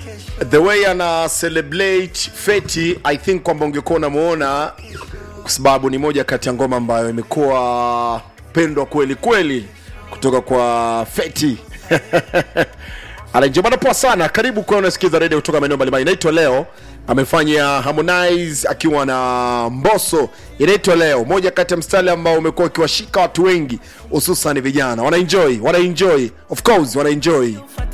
the way ana celebrate Feti, I think kwamba ungekuwa unamuona, kwa sababu ni moja kati ya ngoma ambayo imekuwa pendwa kweli kweli kutoka kwa Feti. Anajibana poa sana. Karibu kwa unasikiza radio kutoka maeneo mbalimbali. Naitwa Leo, amefanya Harmonize akiwa na Mbosso. Inaitwa Leo, moja kati ya mstari ambao umekuwa ukiwashika watu wengi, hususan vijana. Wana enjoy, of course wana enjoy.